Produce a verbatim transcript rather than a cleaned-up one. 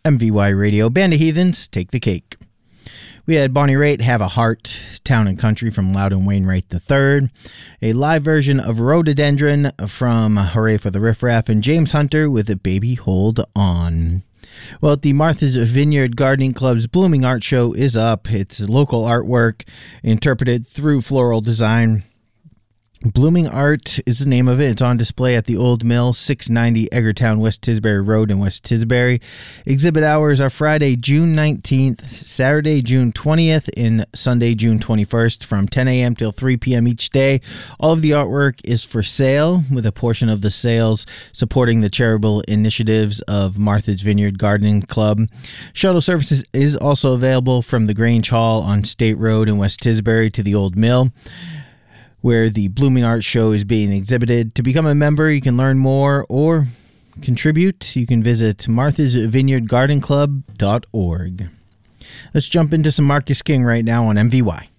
M V Y Radio, Band of Heathens, Take the Cake. We had Bonnie Raitt, Have a Heart, Town and Country from Loudon Wainwright the third, a live version of Rhododendron from Hooray for the Riff Raff, and James Hunter with a Baby Hold On. Well, the Martha's Vineyard Gardening Club's Blooming Art Show is up. It's local artwork interpreted through floral design. Blooming Art is the name of it. It's on display at the Old Mill, six ninety Eggertown, West Tisbury Road in West Tisbury. Exhibit hours are Friday, June nineteenth, Saturday, June twentieth, and Sunday, June twenty-first from ten a.m. till three p.m. each day. All of the artwork is for sale, with a portion of the sales supporting the charitable initiatives of Martha's Vineyard Gardening Club. Shuttle services is also available from the Grange Hall on State Road in West Tisbury to the Old Mill, where the Blooming Art Show is being exhibited. To become a member, you can learn more or contribute. You can visit marthas vineyard garden club dot org. Let's jump into some Marcus King right now on M V Y.